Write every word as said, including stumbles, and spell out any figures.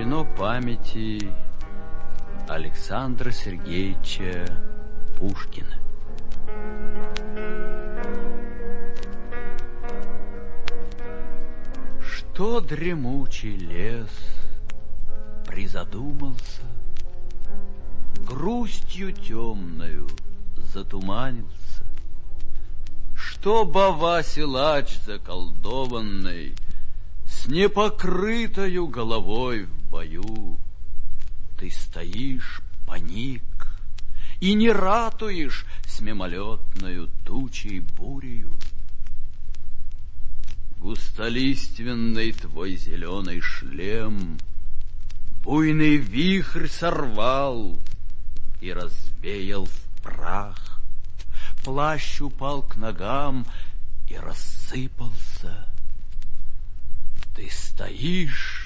посвящено памяти Александра Сергеевича Пушкина. Что дремучий лес призадумался, грустью темною затуманился, что бава силач заколдованный с непокрытою головой в бою. Ты стоишь, паник, и не ратуешь с мимолетною тучей бурею. Густолиственный твой зеленый шлем буйный вихрь сорвал и развеял в прах. Плащ упал к ногам и рассыпался. Ты стоишь